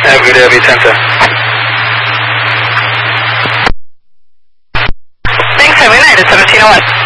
Have a good day, I'll be 10-10. Thanks, have a good night. It's 1701.